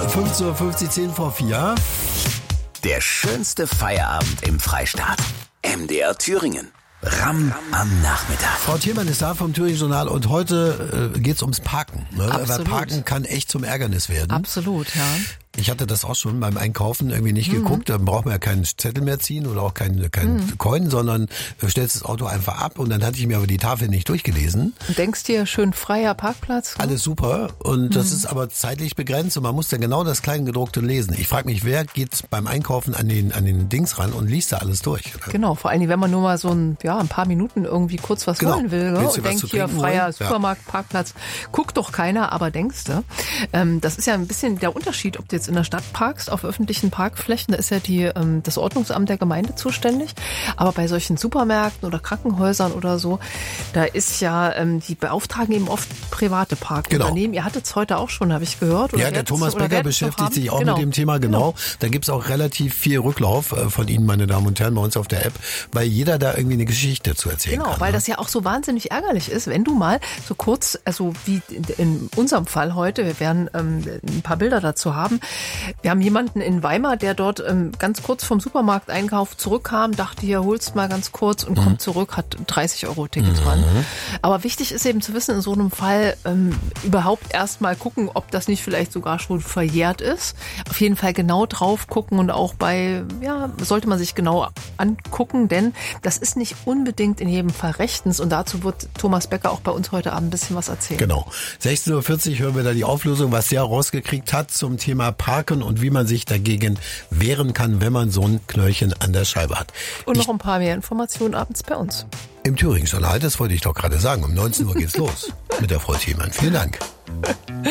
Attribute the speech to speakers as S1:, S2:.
S1: 15:50 Uhr, 10 vor 4.
S2: Der schönste Feierabend im Freistaat. MDR Thüringen. Ramm am Nachmittag.
S1: Frau Thielmann ist da vom Thüringen Journal und heute geht's ums Parken. Ne? Weil
S3: Absolut.
S1: Parken kann echt zum Ärgernis werden.
S3: Absolut, ja.
S1: Ich hatte das auch schon beim Einkaufen irgendwie nicht geguckt. Dann braucht man ja keinen Zettel mehr ziehen oder auch keinen Coin, sondern stellst das Auto einfach ab. Und dann hatte ich mir aber die Tafel nicht durchgelesen.
S3: Und denkst dir, schön freier Parkplatz? Ne?
S1: Alles super. Und das ist aber zeitlich begrenzt und man muss dann genau das Kleingedruckte lesen. Ich frage mich, wer geht beim Einkaufen an den Dings ran und liest da alles durch?
S3: Genau, vor allem, wenn man nur mal so ein paar Minuten irgendwie kurz was holen will, ne?
S1: Willst du
S3: Und
S1: was
S3: denkt
S1: zu
S3: hier,
S1: trinken
S3: freier
S1: holen?
S3: Supermarkt, Parkplatz, guckt doch keiner, aber denkst du. Das ist ja ein bisschen der Unterschied, ob du jetzt in der Stadt parkst, auf öffentlichen Parkflächen, da ist ja das Ordnungsamt der Gemeinde zuständig, aber bei solchen Supermärkten oder Krankenhäusern oder so, da ist ja, die beauftragen eben oft private Parkunternehmen. Ihr hattet es heute auch schon, habe ich gehört. Oder
S1: Ja, der Thomas Becker beschäftigt sich auch mit dem Thema, genau. Da gibt's auch relativ viel Rücklauf von Ihnen, meine Damen und Herren, bei uns auf der App, weil jeder da irgendwie eine Geschichte zu erzählen kann.
S3: Genau, weil das ja auch so wahnsinnig ärgerlich ist, wenn du mal so kurz, also wie in unserem Fall heute, wir werden ein paar Bilder dazu haben, wir haben jemanden in Weimar, der dort ganz kurz vom Supermarkteinkauf zurückkam, dachte, hier holst mal ganz kurz und kommt zurück, hat 30-Euro-Ticket dran. Aber wichtig ist eben zu wissen, in so einem Fall überhaupt erst mal gucken, ob das nicht vielleicht sogar schon verjährt ist. Auf jeden Fall genau drauf gucken und auch sollte man sich genau angucken, denn das ist nicht unbedingt in jedem Fall rechtens und dazu wird Thomas Becker auch bei uns heute Abend ein bisschen was erzählen.
S1: Genau. 16:40 Uhr hören wir da die Auflösung, was der rausgekriegt hat zum Thema Parken und wie man sich dagegen wehren kann, wenn man so ein Knöllchen an der Scheibe hat.
S3: Und noch ein paar mehr Informationen abends bei uns.
S1: Im Thüringen Journal, das wollte ich doch gerade sagen. Um 19 Uhr geht's los mit der Frau Thielmann. Vielen Dank.